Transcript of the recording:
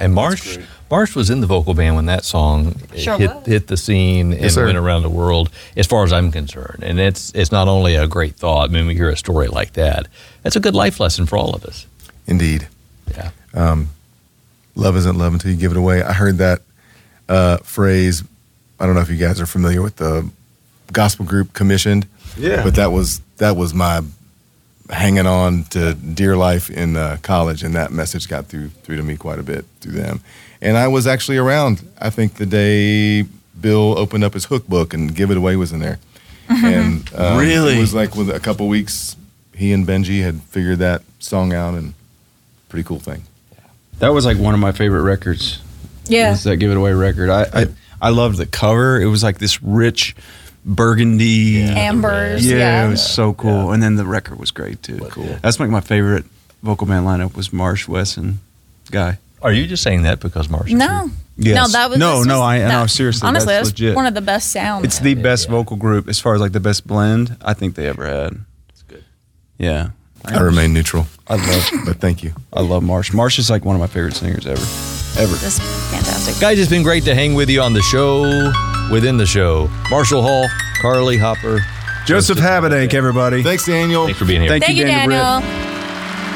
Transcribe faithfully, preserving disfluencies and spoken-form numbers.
And Marsh Marsh was in the vocal band when that song Sure hit, was. hit the scene and Yes, sir. went around the world, as far as I'm concerned. And it's it's not only a great thought. I mean, we hear a story like that. That's a good life lesson for all of us. Indeed. Yeah. Um, love isn't love until you give it away. I heard that uh, phrase. I don't know if you guys are familiar with the gospel group Commissioned. Yeah. But that was that was my hanging on to dear life in uh, college, and that message got through through to me quite a bit through them. And I was actually around, I think, the day Bill opened up his Hook book and Give It Away was in there. And um, Really? it was like with a couple weeks, he and Benji had figured that song out, and pretty cool thing. That was like one of my favorite records. Yeah. Was that Give It Away record. I, I I loved the cover. It was like this rich burgundy. Ambers. Yeah, Yeah. it was so cool. And then the record was great too. Cool. That's like my favorite vocal band lineup was Marsh, Wes, and Guy. Are you just saying that because Marsh is No. Yes. No, that was No, this no, was- I- no, that- seriously, Honestly, that's that's legit. one of the best sounds. It's the best yeah. vocal group as far as like the best blend I think they ever had. That's good. Yeah. I remain neutral, I love but thank you. I love Marsh. Marsh is like one of my favorite singers ever. Ever. Just fantastic. Guys, it's been great to hang with you on the show, within the show. Marshall Hall, Carly Hopper, Joseph Habedank, everybody. Thanks, Daniel. thanks for being here. Thank Thank you, you, Daniel Britt. Daniel.